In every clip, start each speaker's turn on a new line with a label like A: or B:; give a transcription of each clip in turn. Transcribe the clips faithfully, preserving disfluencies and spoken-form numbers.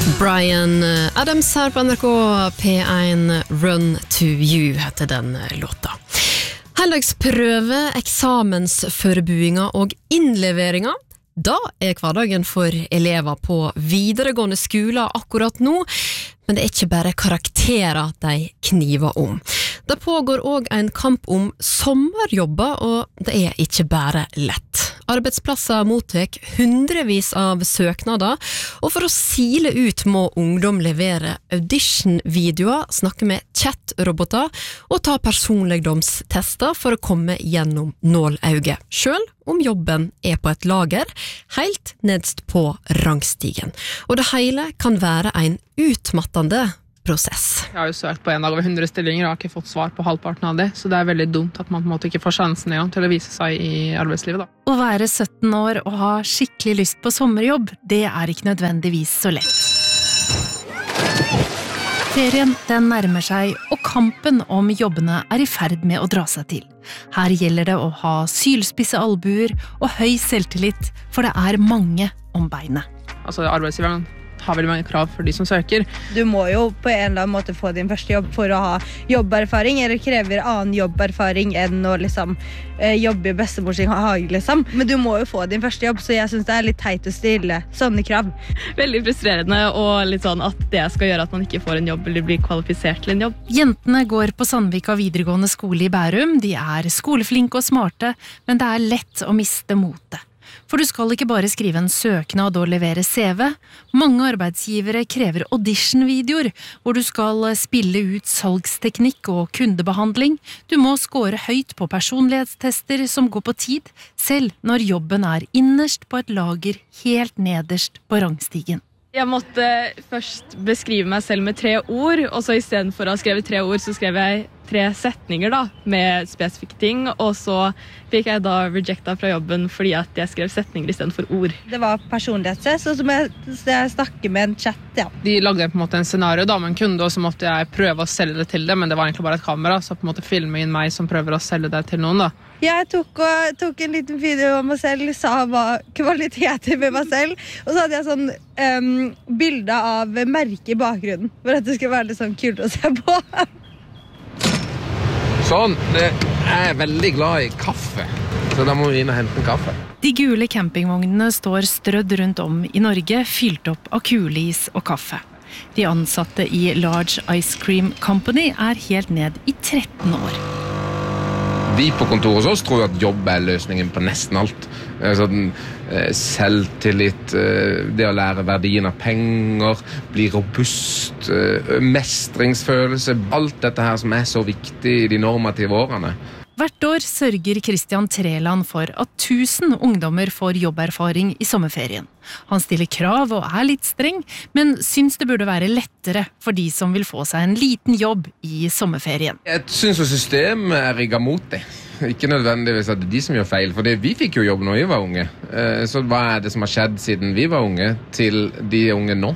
A: Bryan Adams her på N R K P one, Run to You heter den låta. Heldagsprøve, eksamensforberedelse og innleveringer. Da er hverdagen for elever på videregående skoler akkurat nå, men det er ikke bare karakterer de kniver om. Det pågår også en kamp om sommerjobber, og det er ikke bare lett. Arbeidsplasser mottek hundrevis av søknader, og for å sile ut må ungdom levere audition-videoer, snakke med chat-roboter og ta personligdomstester for å komme gjennom nålauget, selv om jobben er på et lager, helt nedst på rangstigen. Og det hele kan være en utmattende prosess.
B: Jeg har jo søkt på en av over hundre stillinger og har ikke fått svar på halvparten av det, så det er veldig dumt at man på en måte ikke får sjansen igjen til å vise seg i arbeidslivet. Da.
C: Å være sytten år og ha skikkelig lyst på sommerjobb, det er ikke nødvendigvis så lett. Ferien den nærmer seg, og kampen om jobbene er i ferd med å dra seg til. Her gjelder det å ha sylspisse albuer og høy selvtillit, for det er mange om beinet.
B: Altså arbeidsgiveren har veldig mange krav for de som søker.
D: Du må jo på en eller annen måte få din første jobb for å ha jobberfaring, eller krever annen jobberfaring enn å liksom, eh, jobbe i bestemor sin hage, liksom. Men du må jo få din første jobb, så jeg synes det er litt teit å stille sånne krav.
E: Veldig frustrerende, og litt sånn at det skal gjøre at man ikke får en jobb eller blir kvalifisert til en jobb.
C: Jentene går på Sandvika videregående skole i Bærum. De er skoleflinke og smarte, men det er lett å miste motet. For du skal ikke bare skrive en søknad og levere C V. Mange arbeidsgivere krever audition-videoer, hvor du skal spille ut salgsteknikk og kundebehandling. Du må score høyt på personlighetstester som går på tid, selv når jobben er innerst på et lager helt nederst på rangstigen.
E: Jeg måtte først beskrive meg selv med tre ord, og så i stedet for å ha skrevet tre ord, så skrev jeg tre setninger da, med spesifikke ting, og så fikk jeg da rejecta fra jobben fordi at jeg skrev setninger i stedet for ord.
D: Det var personlighetstest, så som jeg, jeg snakker med en chat, ja.
B: De lagde på en måte en scenario da, med en kunde, og så måtte jeg prøve å selge det til det, men det var egentlig bare et kamera, så på en måte filme inn meg som prøver å selge det til noen da.
D: Jeg tok, og, tok en liten video av meg selv, sa hva kvaliteter med meg selv, og så hadde jeg sånn um, bilde av merke i bakgrunnen, for at det skulle være litt sånn kult å se på.
F: Sånn, det er veldig glad i kaffe, så da må vi inn og hente en kaffe.
C: De gule campingvognene står strødd rundt om i Norge, fylt opp av kuleis og kaffe. De ansatte i Large Ice Cream Company er helt ned i tretten år.
F: Vi på kontoret hos oss tror at jobb er løsningen på nesten alt. Sånn, selvtillit, det å lære verdien av penger, bli robust, mestringsfølelse, alt dette her som er så viktig i de normative årene.
C: Hvert år sørger Christian Treland for at tusen ungdommer får jobberfaring i sommerferien. Han stiller krav og er litt streng, men syns det burde være lettere for de som vil få seg en liten jobb i sommerferien.
F: Jeg synes at systemet er rigget mot det. Ikke nødvendigvis at det er de som gjør feil, for vi fikk jo jobb når vi var unge. Så hva er det som har skjedd siden vi var unge til de unge nå?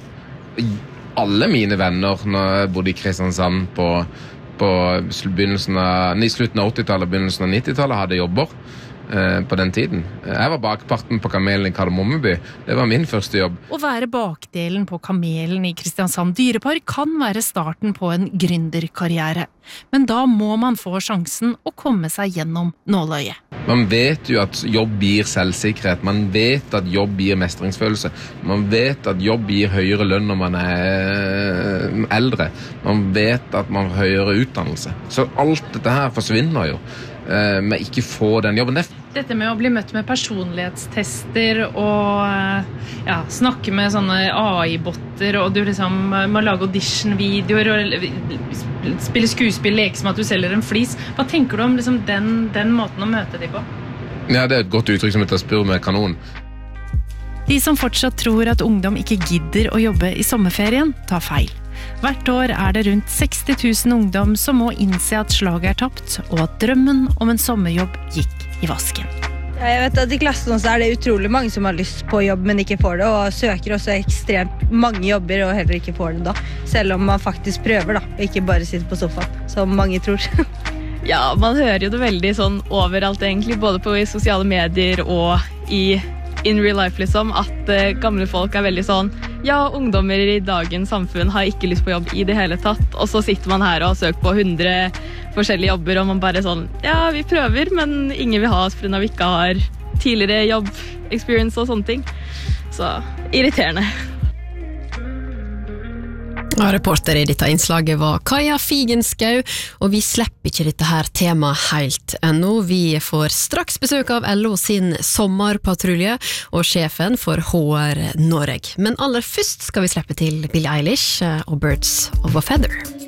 F: Alle mine venner når jeg bodde i Kristiansand på på begynnelsen av, i slutten av åttitallet og begynnelsen av nittitallet hadde jobber eh, på den tiden. Jeg var bakparten på Kamelen i Kardemommeby. Det var min første jobb.
C: Å være bakdelen på Kamelen i Kristiansand Dyrepark kan være starten på en gründerkarriere. Men da må man få sjansen å komme seg gjennom nåløyet.
F: Man vet jo at jobb gir selvsikkerhet. Man vet at jobb gir mestringsfølelse. Man vet at jobb gir høyere lønn når man er eldre. Man vet at man har høyere utdannelse. Så alt dette her forsvinner jo med ikke få den jobben.
C: Dette med å bli møtt med personlighetstester og ja, snakke med sånne A I-botter, og du liksom må lage audition-videoer og spille skuespill, leke som at du selger en flis. Hva tenker du om liksom, den, den måten å møte de på?
F: Ja, det er et godt uttrykk som heter spør med kanon.
C: De som fortsatt tror at ungdom ikke gidder å jobbe i sommerferien, tar feil. Hvert år er det rundt seksti tusen ungdom som må innse at slaget er tapt, og at drømmen om en sommerjobb gikk i vasken.
D: Jeg vet at i klassen også er det utrolig mange som har lyst på jobb, men ikke får det, og søker også ekstremt mange jobber og heller ikke får det da. Selv om man faktisk prøver da, ikke bare sitter på sofaen, som mange tror.
E: Ja, man hører jo det veldig sånn overalt egentlig, både på i sosiale medier og i in real life liksom, at uh, gamle folk er veldig sånn ja, ungdommer i dagens samfunn har ikke lyst på jobb i det hele tatt, og så sitter man her og har søkt på hundre forskjellige jobber, og man bare sånn, ja, vi prøver, men ingen vil ha oss for når vi ikke har tidligere jobb, experience og sånne ting. Så irriterende.
A: Ja, reporter i dette innslaget var Kaja Figenskau, og vi slipper ikke dette her temaet helt ennå. Vi får straks besøk av L O sin sommerpatrulje og sjefen for H R Norge. Men aller først skal vi slippe til Billie Eilish og Birds of a Feather.